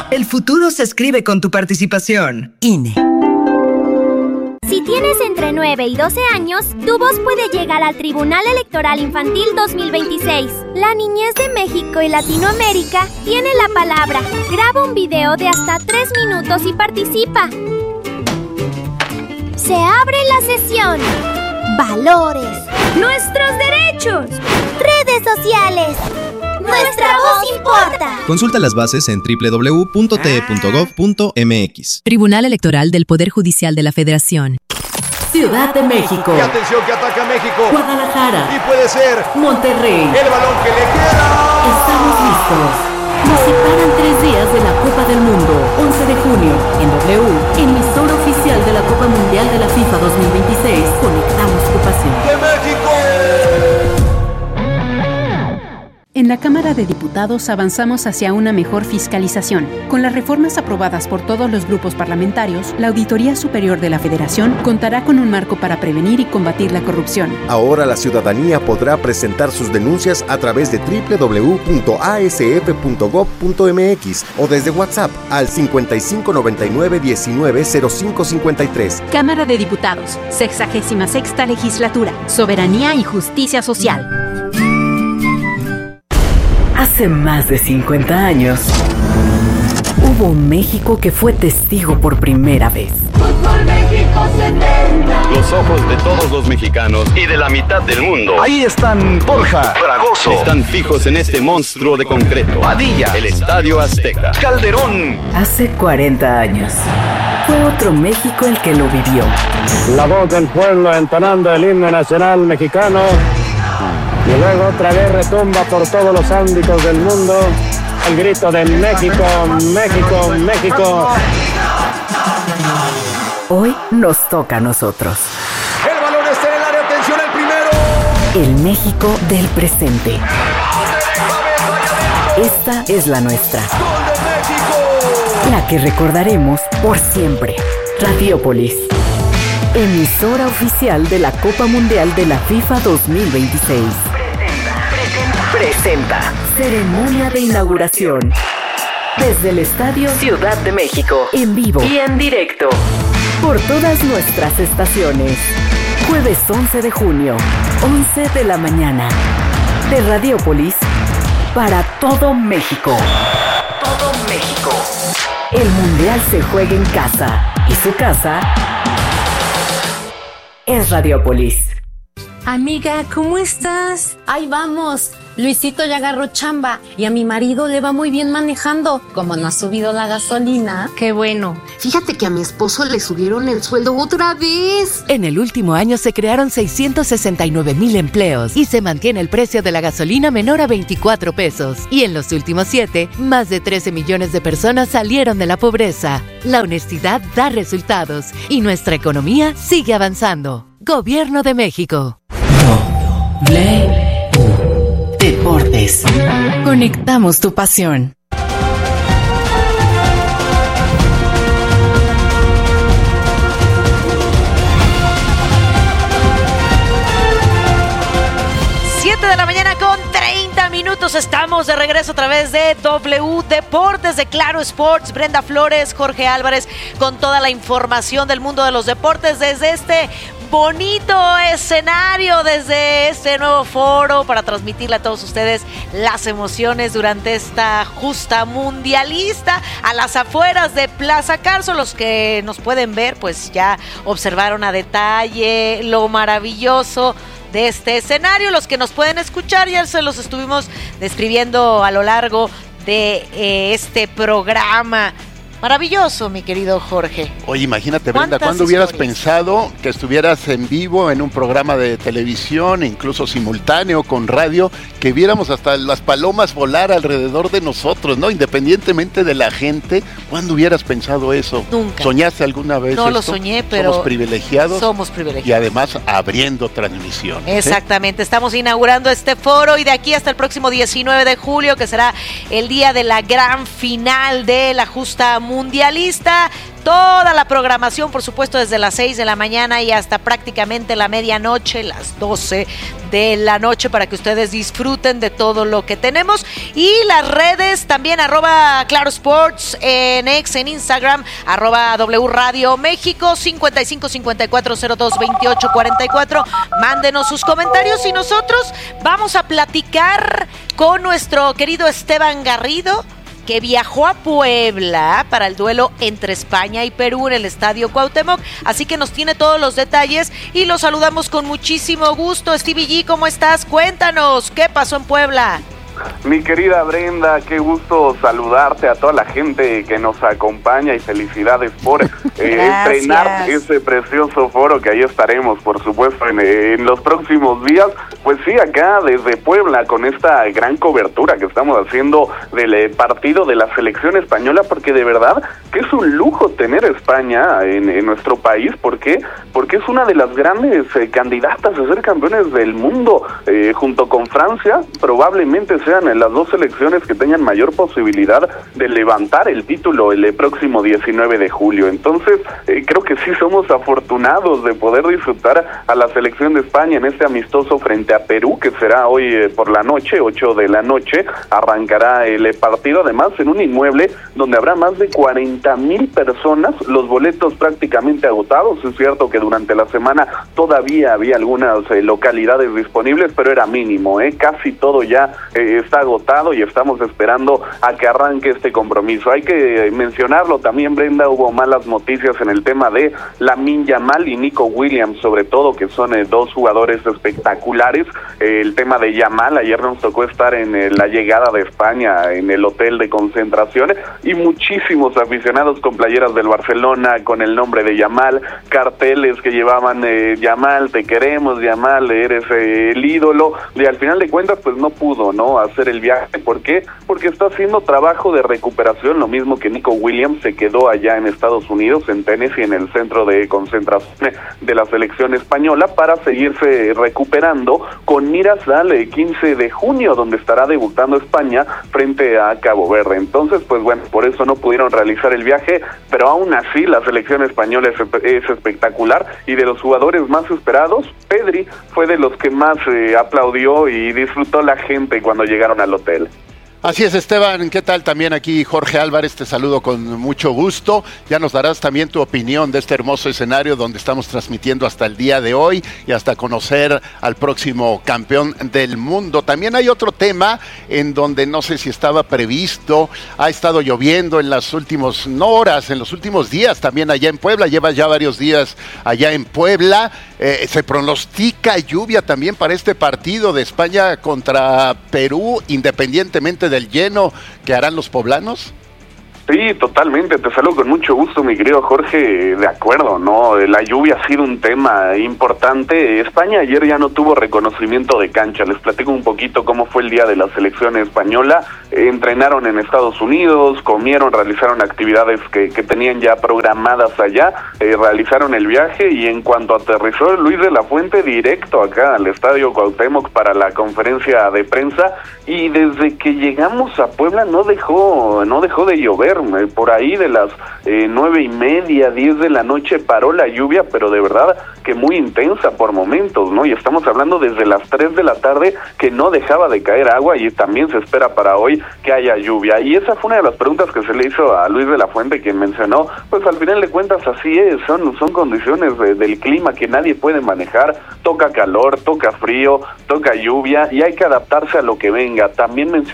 El futuro se escribe con tu participación. INE. Si tienes entre 9 y 12 años, tu voz puede llegar al Tribunal Electoral Infantil 2026. La niñez de México y Latinoamérica tiene la palabra. Graba un video de hasta 3 minutos y participa. Se abre la sesión. Valores. Nuestros derechos. Redes sociales. Nuestra voz importa. Consulta las bases en www.te.gov.mx. Tribunal Electoral del Poder Judicial de la Federación. Ciudad de México. Y atención que ataca México. Guadalajara. Y puede ser Monterrey. El balón que le queda. Estamos listos. Nos separan 3 días de la Copa del Mundo. 11 de junio, en W, emisora oficial de la Copa Mundial de la FIFA 2026. Conectamos tu pasión. ¡De México! En la Cámara de Diputados avanzamos hacia una mejor fiscalización. Con las reformas aprobadas por todos los grupos parlamentarios, la Auditoría Superior de la Federación contará con un marco para prevenir y combatir la corrupción. Ahora la ciudadanía podrá presentar sus denuncias a través de www.asf.gov.mx o desde WhatsApp al 5599190553. Cámara de Diputados, 66ª Legislatura, Soberanía y Justicia Social. Hace más de 50 años, hubo un México que fue testigo por primera vez. Fútbol México 70. Los ojos de todos los mexicanos y de la mitad del mundo. Ahí están Borja, Fragoso. Están fijos en este monstruo de concreto. Padilla. El Estadio Azteca. Calderón. Hace 40 años, fue otro México el que lo vivió. La voz del pueblo entonando el himno nacional mexicano. Y luego otra vez retumba por todos los ámbitos del mundo el grito de México, México, México. Hoy nos toca a nosotros. El balón está en el área, atención al primero. El México del presente. Esta es la nuestra. ¡Gol de México! La que recordaremos por siempre. Radiopolis. Emisora oficial de la Copa Mundial de la FIFA 2026. Presenta. Ceremonia de inauguración. Desde el Estadio Ciudad de México. En vivo y en directo. Por todas nuestras estaciones. Jueves 11 de junio, 11 de la mañana. De Radiopolis para todo México. Todo México. El Mundial se juega en casa. Y su casa es Radiopolis. Amiga, ¿cómo estás? Ahí vamos. Luisito ya agarró chamba y a mi marido le va muy bien manejando. Como no ha subido la gasolina. Qué bueno. Fíjate que a mi esposo le subieron el sueldo otra vez. En el último año se crearon 669,000 empleos y se mantiene el precio de la gasolina menor a 24 pesos. Y en los últimos 7, más de 13 millones de personas salieron de la pobreza. La honestidad da resultados y nuestra economía sigue avanzando. Gobierno de México. Deportes. Conectamos tu pasión. De la mañana con 30 minutos. Estamos de regreso a través de W Deportes, de Claro Sports. Brenda Flores, Jorge Álvarez, con toda la información del mundo de los deportes desde este bonito escenario, desde este nuevo foro para transmitirle a todos ustedes las emociones durante esta justa mundialista a las afueras de Plaza Carso. Los que nos pueden ver pues ya observaron a detalle lo maravilloso de este escenario. Los que nos pueden escuchar ya se los estuvimos describiendo a lo largo de este programa. Maravilloso, mi querido Jorge. Oye, imagínate, Brenda, ¿cuándo hubieras pensado que estuvieras en vivo en un programa de televisión, incluso simultáneo con radio, que viéramos hasta las palomas volar alrededor de nosotros, ¿no? Independientemente de la gente, ¿cuándo hubieras pensado eso? Nunca. ¿Soñaste alguna vez No esto? lo soñé, pero somos privilegiados. Somos privilegiados. Y además abriendo transmisión. Exactamente, estamos inaugurando este foro y de aquí hasta el próximo 19 de julio, que será el día de la gran final de la justa mundialista, toda la programación, por supuesto, desde las 6 de la mañana y hasta prácticamente la medianoche, las 12 de la noche, para que ustedes disfruten de todo lo que tenemos. Y las redes también, @Claro Sports en X, en Instagram, @W Radio México, 55 54 02 28 44. Mándenos sus comentarios y nosotros vamos a platicar con nuestro querido Esteban Garrido, que viajó a Puebla para el duelo entre España y Perú en el Estadio Cuauhtémoc. Así que nos tiene todos los detalles y lo saludamos con muchísimo gusto. Stevie G, ¿cómo estás? Cuéntanos, ¿qué pasó en Puebla? Mi querida Brenda, qué gusto saludarte, a toda la gente que nos acompaña y felicidades por estrenar ese precioso foro, que ahí estaremos, por supuesto, en los próximos días. Pues sí, acá desde Puebla, con esta gran cobertura que estamos haciendo del partido de la selección española, porque de verdad que es un lujo tener a España en nuestro país. ¿Por qué? Porque es una de las grandes candidatas a ser campeones del mundo, junto con Francia. Probablemente sean las dos selecciones que tengan mayor posibilidad de levantar el título el próximo 19 de julio. Entonces, creo que sí somos afortunados de poder disfrutar a la selección de España en este amistoso frente a Perú, que será hoy por la noche, 8 de la noche, arrancará el partido, además en un inmueble donde habrá más de 40,000 personas, los boletos prácticamente agotados. Es cierto que durante la semana todavía había algunas localidades disponibles, pero era mínimo, casi todo ya está agotado y estamos esperando a que arranque este compromiso. Hay que mencionarlo también, Brenda, hubo malas noticias en el tema de Lamine Yamal y Nico Williams, sobre todo, que son dos jugadores espectaculares. El tema de Yamal, ayer nos tocó estar en la llegada de España en el hotel de concentración y muchísimos aficionados con playeras del Barcelona con el nombre de Yamal, carteles que llevaban Yamal, te queremos, Yamal, eres el ídolo, y al final de cuentas pues no pudo hacer el viaje. ¿Por qué? Porque está haciendo trabajo de recuperación, lo mismo que Nico Williams. Se quedó allá en Estados Unidos, en Tennessee, en el centro de concentración de la selección española, para seguirse recuperando con miras al 15 de junio, donde estará debutando España frente a Cabo Verde. Entonces, pues bueno, por eso no pudieron realizar el viaje, pero aún así la selección española es espectacular, y de los jugadores más esperados, Pedri fue de los que más aplaudió y disfrutó la gente cuando llegaron al hotel. Así es, Esteban, ¿qué tal? También aquí Jorge Álvarez, te saludo con mucho gusto. Ya nos darás también tu opinión de este hermoso escenario donde estamos transmitiendo hasta el día de hoy y hasta conocer al próximo campeón del mundo. También hay otro tema en donde no sé si estaba previsto, ha estado lloviendo en las últimas horas, en los últimos días también allá en Puebla, lleva ya varios días allá en Puebla. Se pronostica lluvia también para este partido de España contra Perú, independientemente del lleno que harán los poblanos. Sí, totalmente, te saludo con mucho gusto, mi querido Jorge. De acuerdo, la lluvia ha sido un tema importante. España ayer ya no tuvo reconocimiento de cancha. Les platico un poquito cómo fue el día de la selección española. Entrenaron en Estados Unidos, comieron, realizaron actividades que tenían ya programadas allá, realizaron el viaje, y en cuanto aterrizó Luis de la Fuente, directo acá al Estadio Cuauhtémoc para la conferencia de prensa, y desde que llegamos a Puebla no dejó de llover. Por ahí de las 9:30, 10 de la noche paró la lluvia, pero de verdad que muy intensa por momentos, y estamos hablando desde las 3 de la tarde que no dejaba de caer agua, y también se espera para hoy que haya lluvia. Y esa fue una de las preguntas que se le hizo a Luis de la Fuente, quien mencionó, pues al final de cuentas así es, son condiciones del clima que nadie puede manejar. Toca calor, toca frío, toca lluvia, y hay que adaptarse a lo que venga. También mencionó